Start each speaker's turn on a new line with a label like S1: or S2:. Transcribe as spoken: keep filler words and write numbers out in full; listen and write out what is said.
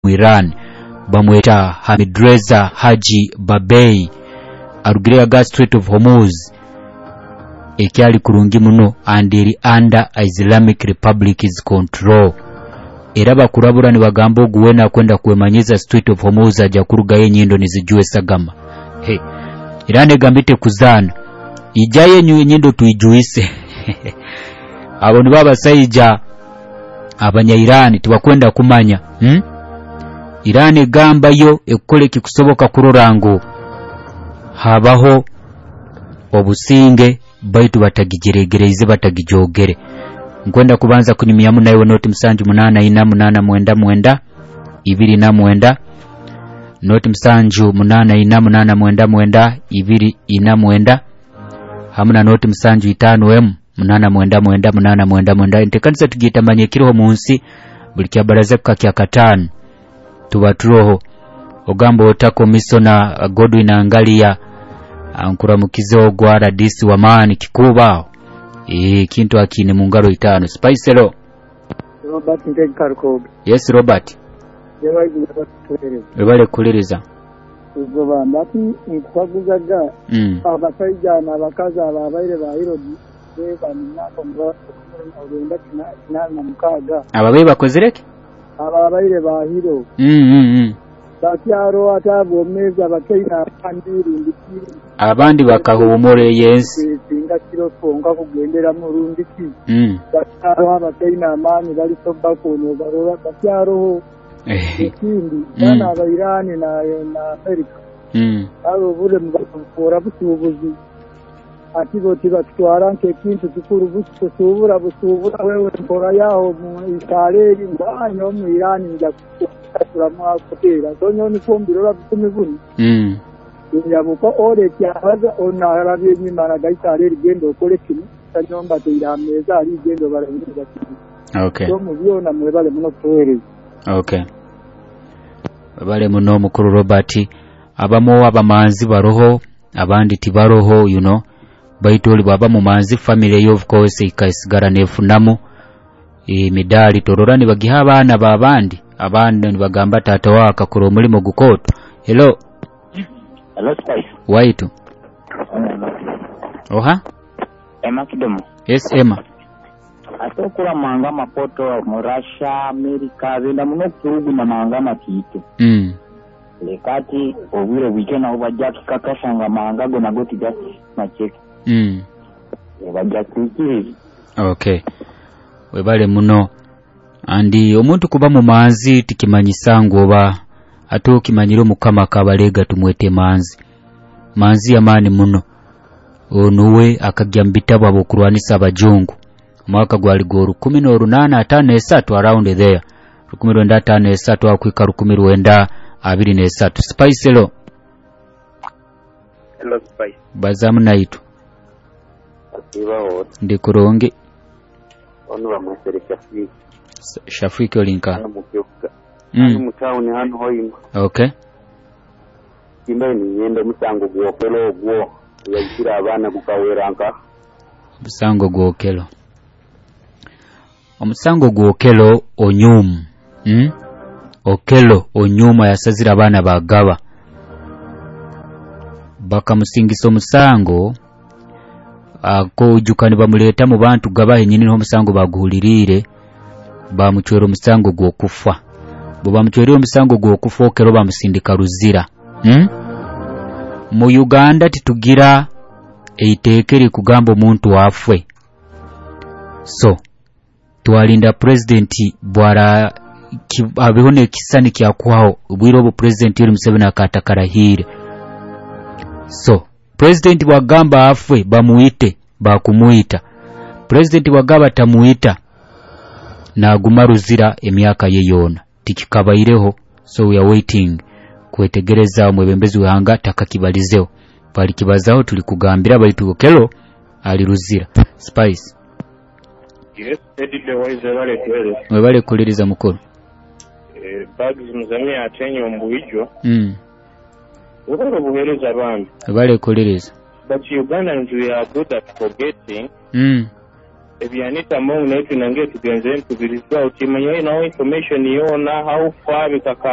S1: mu Iran bamweta Hamidreza Haji Babei arugire aga Strait of Hormuz ekyali kurungi muno and eri under Islamic Republic's control. Era bakurabura ni bagamba oguwena kwenda kwemanyiza Strait of Hormuz aja kurugayo nyindo nizijue sagama. Hey, Iran egambite kuzana ijaye nyu nyindo tuijuise. Abo ni baba sayija abanya Iran tibakwenda kumanya. Hmm? Iran egamba yo ekole kikusoboka kurorango habaho obusinge baitu batagigeregereze batagijogere. Nkwenda kubanza kunyumya mu nayo noti msanju munana ina munana mwenda mwenda ibiri na mwenda noti msanju munana ina munana mwenda mwenda ibiri ina mwenda hamuna noti msanju itanu em munana mwenda mwenda munana mwenda mwenda intekanisa tugitamanye kiriho munsi buli kyabaraze kya katanu tubaturoho ogambo otako misona Godwin Angalia ankuramukize ogwara disi wa mani kikuba eh kintu akine mu ngaro itano Spice lo
S2: Robert Ntekarko.
S1: Yes Robert ebale kuliriza
S2: ubwo bambati nkwaguzaga
S1: mm
S2: abasajja n'abakaza ababaire ba Herodi beba ninako ngo ogenda kina kina na mukaga
S1: ababaye bakozereke
S2: ababaire ba Hiro
S1: mm mm
S2: bakyaro atabo meza bakeina pandiri ndiki
S1: abandi bakahumore yes
S2: singa kiro songa kugendera mu rundiki
S1: mm
S2: bakyaro abakeina amani bali soba kono barora bakyaro
S1: eh
S2: ikindi bana abairani na na America
S1: mm
S2: abo bure mukora busubuzi atibo tiba twara nke kintu tukuru busubura busubura wewe nkora yaho mu Israeli mbanyo mu Iran njya kuturamo akotera sonyo ni kombiro la tumivuni
S1: mm
S2: yabuko ore kyabaza ona arabye nyimana ga Israeli gendo kole kinu tanyomba tirameza ari gendo barangiza kinu
S1: okay
S2: so mubiona mwebale muno kuhereza
S1: okay bale muno mukuru Robert abamo abamanzi baroho abandi tibaroho you know baitoli baba mu manzi family of course ikaisigara nefunamo e medali tororani bagiha abana babandi abandi nibagamba tata waka kuro mulimo gukoto. Hello
S3: hello Spice
S1: waitu oha
S3: Emma Kidomo.
S1: Yes Emma
S3: Atokura manga mapoto mu Russia America benda muno kurugu na manga makito
S1: mm
S3: lekati obwire weekend oba Jack kakashanga manga go nagoti just macheki
S1: mm
S3: bajja kukiri
S1: okay webale muno andi omuntu kuba mu manzi tikimanyisango oba ato kimanyiro mukama kabalega tumwete manzi manzi yamani muno onuwe akajja mbitabo abokurwanisa abajungu mwaka gwali goru kumi na runana atano esatu around there kumi na atano esatu akwika kumi wenda abiri na esatu Spice lo
S4: hello Spice
S1: bazamu naitu
S4: Ibaho
S1: ndikuronge
S4: ono bamwesere Shafiki
S1: Shafiki olinka
S4: hano mu Kyuka
S1: mm
S4: hano mu town hano hoyima
S1: okay
S4: kimbe ni yende musango gwokelo ogwo yayikira abana gukaweranka
S1: musango gwokelo omusango gwokelo onyum mm okelo onyuma yasazira abana bagaba bakamusingisa omusango ako jukani bamuleta mu bantu gabahe nyini no musango baguhulirire bamuchwero musango gwokufa bo bamuchwero musango gwokufa okero bamusindika ruzira hmm? Mu Uganda titugira eitekeri kugamba omuntu wafwe so twalinda president bwara abihone kisani kya kwaho ubwiro obo president yuri Museveni akatakarahire so president wagamba afwe bamuite bakumuita president wagaba tamuita na gumaruzira emyaka ye yona tikikabaireho so we are waiting kwetegereza mwebembezi wanga takakibalizeho bali kibazaho tuli kugambira bali tukokelo ali ruzira Spice
S5: yes edide waize bale twele
S1: mwebale kuliriza mukuru
S5: eh bags muzamye atenye ombuijo
S1: mm
S5: ubwo buhereza abantu
S1: bale kuliriza
S5: but Ugandans we are good at forgetting
S1: mm
S5: ebyanita mu netu nange tugenze ntubirizwa ukimanyo ino information yona how far bitaka